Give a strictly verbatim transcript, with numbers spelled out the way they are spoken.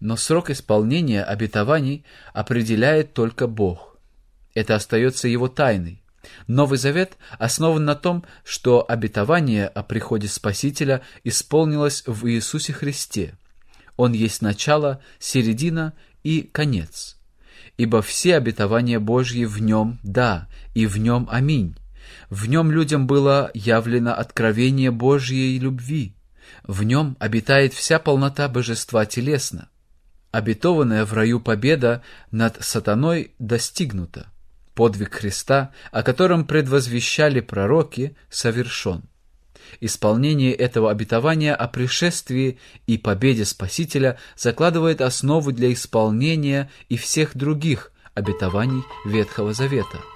Но срок исполнения обетований определяет только Бог. Это остается Его тайной. Новый Завет основан на том, что обетование о приходе Спасителя исполнилось в Иисусе Христе. Он есть начало, середина и конец. Ибо все обетования Божьи в Нем «да» и в Нем «аминь». В Нем людям было явлено откровение Божьей любви. В Нем обитает вся полнота Божества телесно. Обетованная в раю победа над сатаной достигнута. Подвиг Христа, о котором предвозвещали пророки, совершен. Исполнение этого обетования о пришествии и победе Спасителя закладывает основы для исполнения и всех других обетований Ветхого Завета.